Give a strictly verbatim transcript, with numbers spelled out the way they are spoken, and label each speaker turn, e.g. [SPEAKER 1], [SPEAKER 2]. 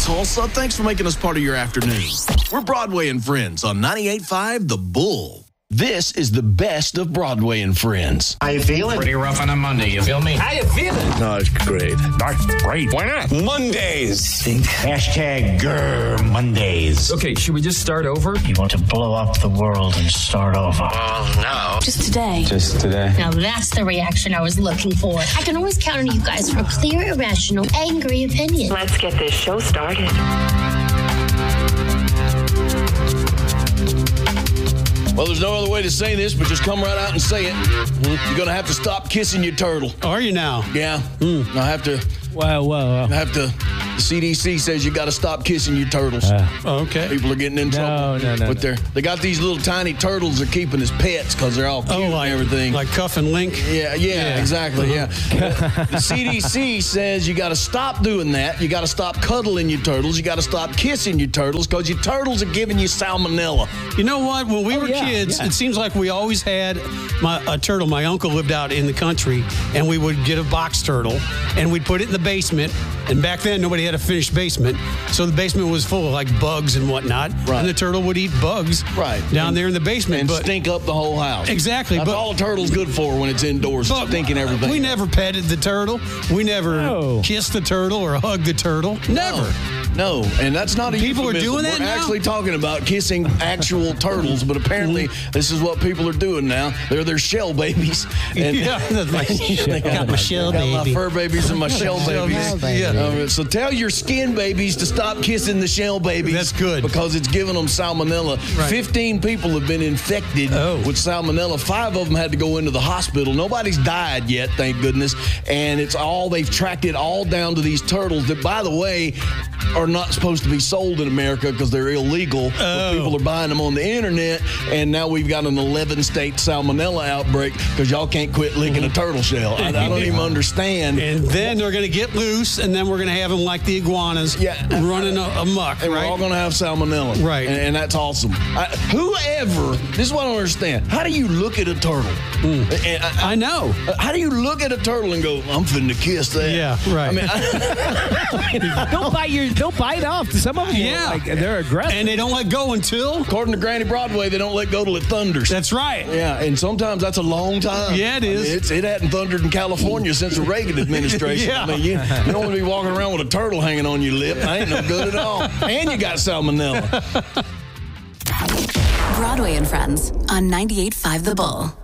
[SPEAKER 1] Tulsa. Thanks for making us part of your afternoon. We're Broadway and Friends on ninety-eight point five The Bull. This is the best of Broadway and Friends.
[SPEAKER 2] How you feeling?
[SPEAKER 3] Pretty rough on a Monday, you feel me?
[SPEAKER 2] How you feeling?
[SPEAKER 4] No, it's great.
[SPEAKER 3] That's great. Why not?
[SPEAKER 4] Mondays.
[SPEAKER 2] Think. Hashtag Grr Mondays.
[SPEAKER 3] Okay, should we just start over?
[SPEAKER 2] You want to blow up the world and start over.
[SPEAKER 3] Well, no.
[SPEAKER 5] Just today.
[SPEAKER 4] Just today.
[SPEAKER 5] Now that's the reaction I was looking for. I can always count on you guys for a clear, irrational, angry opinion.
[SPEAKER 6] Let's get this show started.
[SPEAKER 1] Well, there's no other way to say this, but just come right out and say it. You're going to have to stop kissing your turtle.
[SPEAKER 7] Are you now?
[SPEAKER 1] Yeah. Mm. I have to.
[SPEAKER 7] Wow, wow, wow.
[SPEAKER 1] I have to. The C D C says you got to stop kissing your turtles.
[SPEAKER 7] Uh, okay.
[SPEAKER 1] People are getting in
[SPEAKER 7] no,
[SPEAKER 1] trouble.
[SPEAKER 7] No, no,
[SPEAKER 1] But
[SPEAKER 7] no.
[SPEAKER 1] they're, they got these little tiny turtles they're keeping as pets because they're all cute
[SPEAKER 7] oh, like,
[SPEAKER 1] and everything.
[SPEAKER 7] Like Cuff and Link?
[SPEAKER 1] Yeah, yeah,
[SPEAKER 7] yeah.
[SPEAKER 1] exactly,
[SPEAKER 7] Uh-huh.
[SPEAKER 1] yeah. The C D C says you got to stop doing that. You got to stop cuddling your turtles. You got to stop kissing your turtles because your turtles are giving you salmonella.
[SPEAKER 7] You know what? When we
[SPEAKER 1] Oh,
[SPEAKER 7] were
[SPEAKER 1] yeah,
[SPEAKER 7] kids,
[SPEAKER 1] yeah.
[SPEAKER 7] it seems like we always had my, a turtle. My uncle lived out in the country, and we would get a box turtle, and we'd put it in the basement. And back then, nobody had a finished basement, so the basement was full of like bugs and whatnot.
[SPEAKER 1] Right.
[SPEAKER 7] And the turtle would eat bugs
[SPEAKER 1] Right.
[SPEAKER 7] down
[SPEAKER 1] and,
[SPEAKER 7] there in the basement.
[SPEAKER 1] And
[SPEAKER 7] but,
[SPEAKER 1] stink up the whole house.
[SPEAKER 7] Exactly.
[SPEAKER 1] That's
[SPEAKER 7] but,
[SPEAKER 1] all a turtle's good for when it's indoors,
[SPEAKER 7] but
[SPEAKER 1] stinking everything.
[SPEAKER 7] We never petted the turtle. We never
[SPEAKER 8] No.
[SPEAKER 7] kissed the turtle or hugged the turtle. Never.
[SPEAKER 1] No, and that's not a
[SPEAKER 7] People are
[SPEAKER 1] euphemism.
[SPEAKER 7] doing that
[SPEAKER 1] We're
[SPEAKER 7] now?
[SPEAKER 1] actually talking about kissing actual turtles, but apparently this is what people are doing now. They're their shell babies. And
[SPEAKER 7] Yeah, that's my, got my shell
[SPEAKER 1] got my
[SPEAKER 7] baby.
[SPEAKER 1] fur babies and my shell babies.
[SPEAKER 7] Yeah.
[SPEAKER 1] Um, so tell your skin babies to stop kissing the shell babies.
[SPEAKER 7] That's good.
[SPEAKER 1] Because it's giving them salmonella.
[SPEAKER 7] Right.
[SPEAKER 1] fifteen people have been infected
[SPEAKER 7] Oh.
[SPEAKER 1] with salmonella. Five of them had to go into the hospital. Nobody's died yet, thank goodness. And it's all, they've tracked it all down to these turtles that, by the way, are not supposed to be sold in America because they're illegal.
[SPEAKER 7] Oh.
[SPEAKER 1] But people are buying them on the internet, and now we've got an eleven state salmonella outbreak because y'all can't quit licking a turtle shell. I, I don't even understand.
[SPEAKER 7] And then they're going to get loose, and then we're going to have them like the iguanas
[SPEAKER 1] Yeah.
[SPEAKER 7] running a- amok,
[SPEAKER 1] And
[SPEAKER 7] right?
[SPEAKER 1] we're all going to have salmonella.
[SPEAKER 7] Right.
[SPEAKER 1] And, and that's awesome. I, whoever, this is what I don't understand. How do you look at a turtle?
[SPEAKER 7] Mm.
[SPEAKER 1] And I,
[SPEAKER 7] I know.
[SPEAKER 1] how do you look at a turtle and go, I'm finna kiss that?
[SPEAKER 7] Yeah, right.
[SPEAKER 1] I mean, I,
[SPEAKER 8] They'll bite your. They'll bite off. Some of them,
[SPEAKER 7] Yeah.
[SPEAKER 8] like, they're aggressive.
[SPEAKER 7] And they don't let go until...
[SPEAKER 1] according to Granny Broadway, they don't let go till it thunders.
[SPEAKER 7] That's right.
[SPEAKER 1] Yeah, and sometimes that's a long time.
[SPEAKER 7] Yeah, it
[SPEAKER 1] I mean,
[SPEAKER 7] is.
[SPEAKER 1] it's, it hadn't thundered in California since the Reagan administration.
[SPEAKER 7] Yeah.
[SPEAKER 1] I mean, you, you don't want to be walking around with a turtle hanging on your lip. That ain't no good at all. And you got salmonella.
[SPEAKER 9] Broadway and Friends on ninety-eight point five The Bull.